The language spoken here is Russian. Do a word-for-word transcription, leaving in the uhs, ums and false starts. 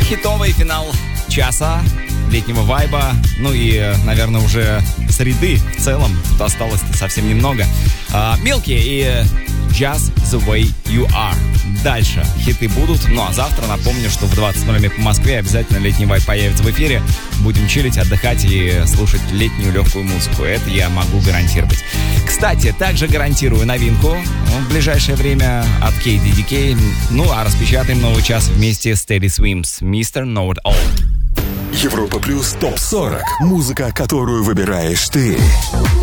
Хитовый финал часа летнего вайба. Ну и, наверное, уже среды в целом. Тут осталось совсем немного. Милки и Just the Way You Are. Дальше хиты будут. Ну а завтра напомню, что в двадцать ноль ноль по Москве обязательно летний вайб появится в эфире. Будем чилить, отдыхать и слушать летнюю легкую музыку. Это я могу гарантировать. Кстати, также гарантирую новинку в ближайшее время от кей ди ди кей. Ну а распечатаем новый час вместе с Teddy Swims. мистер Know It All. Европа Плюс топ сорок. Музыка, которую выбираешь ты.